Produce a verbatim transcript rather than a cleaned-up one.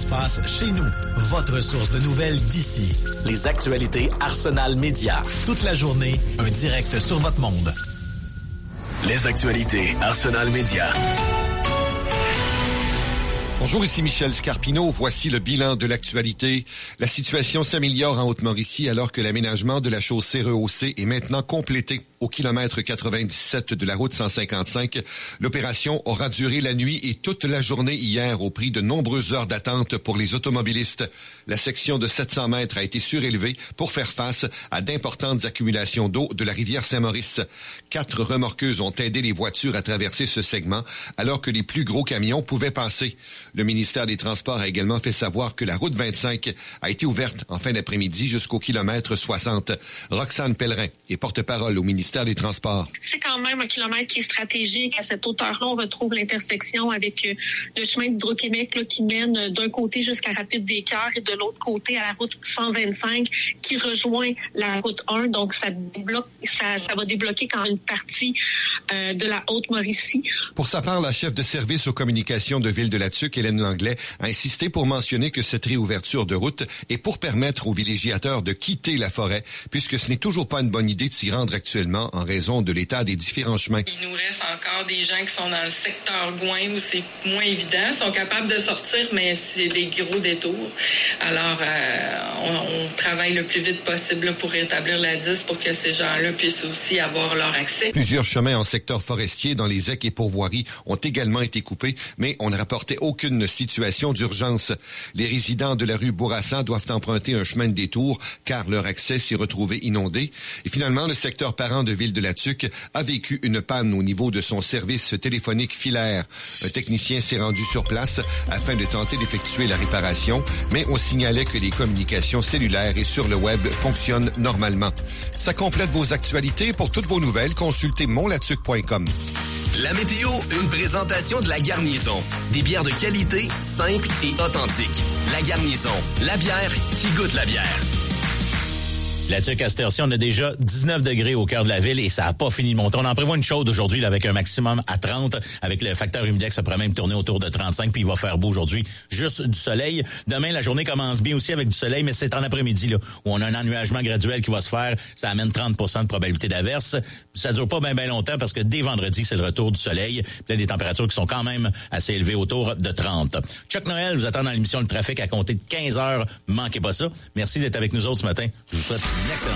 se passe chez nous. Votre source de nouvelles d'ici. Les actualités Arsenal Média. Toute la journée, un direct sur votre monde. Les actualités Arsenal Média. Bonjour, ici Michel Scarpino. Voici le bilan de l'actualité. La situation s'améliore en Haute-Mauricie alors que l'aménagement de la chaussée rehaussée est maintenant complété au kilomètre quatre-vingt-dix-sept de la route cent cinquante-cinq. L'opération aura duré la nuit et toute la journée hier au prix de nombreuses heures d'attente pour les automobilistes. La section de sept cents mètres a été surélevée pour faire face à d'importantes accumulations d'eau de la rivière Saint-Maurice. Quatre remorqueuses ont aidé les voitures à traverser ce segment alors que les plus gros camions pouvaient passer. Le ministère des Transports a également fait savoir que la route vingt-cinq a été ouverte en fin d'après-midi jusqu'au kilomètre soixante. Roxane Pellerin est porte-parole au ministère des Transports. C'est quand même un kilomètre qui est stratégique. À cette hauteur-là, on retrouve l'intersection avec le chemin d'Hydro-Québec là, qui mène d'un côté jusqu'à Rapide-des-Cœurs et de l'autre côté à la route cent vingt-cinq qui rejoint la route un. Donc, ça débloque, ça, ça va débloquer quand même une partie euh, de la Haute-Mauricie. Pour sa part, la chef de service aux communications de Ville-de-la-Tuque, Hélène Langlais, a insisté pour mentionner que cette réouverture de route est pour permettre aux villégiateurs de quitter la forêt, puisque ce n'est toujours pas une bonne idée de s'y rendre actuellement en raison de l'état des différents chemins. Il nous reste encore des gens qui sont dans le secteur Gouin où c'est moins évident. Ils sont capables de sortir, mais c'est des gros détours. Alors, euh, on, on travaille le plus vite possible pour rétablir la dix pour que ces gens-là puissent aussi avoir leur accès. Plusieurs chemins en secteur forestier dans les Ecs et pourvoiries ont également été coupés, mais on ne rapportait aucune situation d'urgence. Les résidents de la rue Bourassa doivent emprunter un chemin de détour car leur accès s'est retrouvé inondé. Et finalement, le secteur parent de Ville-de-la-Tuque a vécu une panne au niveau de son service téléphonique filaire. Un technicien s'est rendu sur place afin de tenter d'effectuer la réparation, mais on signalait que les communications cellulaires et sur le web fonctionnent normalement. Ça complète vos actualités. Pour toutes vos nouvelles, consultez mon latuque point com. La météo, une présentation de La Garnison. Des bières de qualité, simples et authentiques. La Garnison, la bière qui goûte la bière. La Tuque à cette heure-ci, on a déjà dix-neuf degrés au cœur de la ville et ça n'a pas fini de monter. On en prévoit une chaude aujourd'hui là, avec un maximum à trente, avec le facteur humidex, ça pourrait même tourner autour de trente-cinq, puis il va faire beau aujourd'hui. Juste du soleil. Demain, la journée commence bien aussi avec du soleil, mais c'est en après-midi là où on a un ennuagement graduel qui va se faire. Ça amène trente pour cent de probabilité d'averse. Ça dure pas bien bien longtemps parce que dès vendredi, c'est le retour du soleil. Puis là, des températures qui sont quand même assez élevées, autour de trente. Chuck Noël vous attend dans l'émission Le Trafic à compter de quinze heures. Manquez pas ça. Merci d'être avec nous autres ce matin. Je vous souhaite une excellente